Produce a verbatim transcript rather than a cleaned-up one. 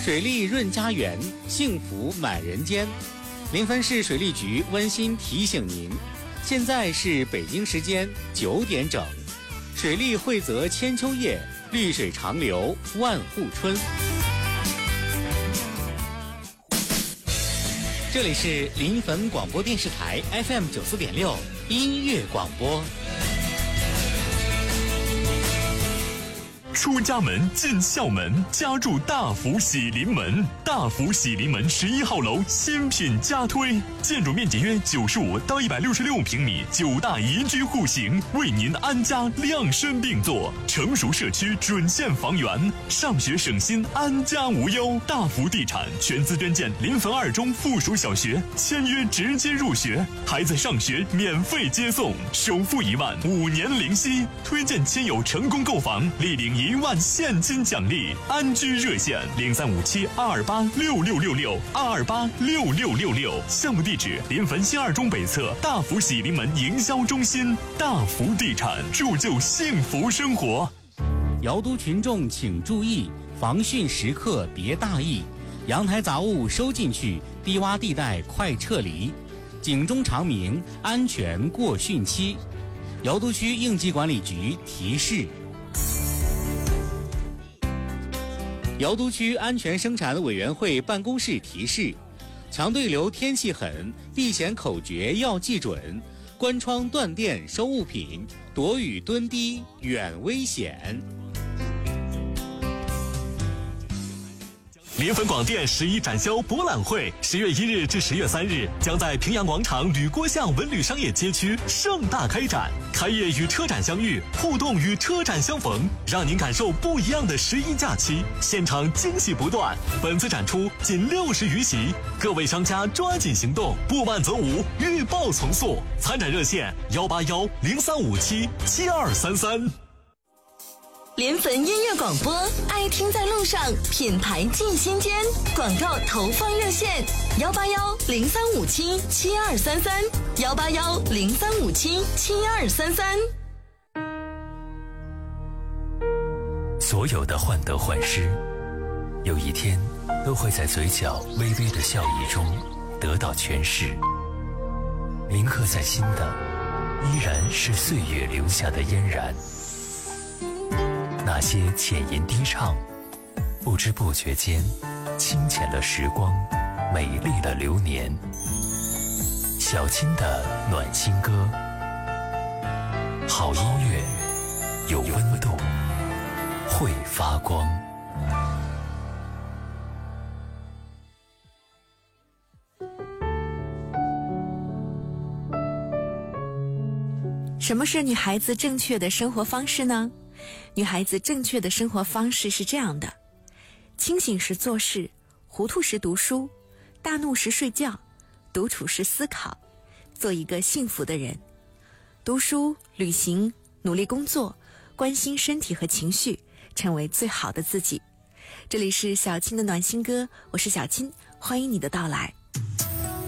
水利润家园，幸福满人间。临汾市水利局温馨提醒您，现在是北京时间九点整，水利惠泽千秋叶，绿水长流万户春。这里是临汾广播电视台 F M 九四点六音乐广播。 出家门进校门，家住大福喜临门。大福喜临门十一号楼新品加推，建筑面积约九十五到一百六十六平米，九大宜居户型，为您安家量身定做。成熟社区准现房源，上学省心，安家无忧。大福地产全资捐建临汾二中附属小学，签约直接入学，孩子上学免费接送，首付一万，五年零息。推荐亲友成功购房，立领一万现金奖励。安居热线零三五七二二八六六六六二二八六六六六。项目地址临汾新二中北侧大福喜临门营销中心。大福地产，铸就幸福生活。 瑶都群众请注意，防汛时刻别大意，阳台杂物收进去，低洼地带快撤离。警钟长鸣，安全过汛期。瑶都区应急管理局提示。瑶都区安全生产委员会办公室提示：强对流天气狠，避险口诀要记准，关窗断电收物品，躲雨蹲低远危险。 临汾广电十一展销博览会十月一日至十月三日将在平阳广场吕郭巷文旅商业街区盛大开展，开业与车展相遇，互动与车展相逢，让您感受不一样的十一假期，现场惊喜不断。本次展出仅六十余席，各位商家抓紧行动，不慢则无，预报从速。参展热线幺八幺零三五七七二三三。 临汾音乐广播，爱听在路上，品牌进心间。广告投放热线幺八幺零三五七七二三三幺八幺零三五七七二三三。 所有的患得患失，有一天都会在嘴角微微的笑意中得到诠释。铭刻在心的，依然是岁月留下的嫣然。那些浅吟低唱，不知不觉间清浅了时光，美丽了流年。小青的暖心歌，好音乐有温度，会发光。 什么是女孩子正确的生活方式呢？女孩子正确的生活方式是这样的：清醒时做事，糊涂时读书，大怒时睡觉，独处时思考，做一个幸福的人。读书、旅行、努力工作，关心身体和情绪，成为最好的自己。这里是小青的暖心歌，我是小青，欢迎你的到来。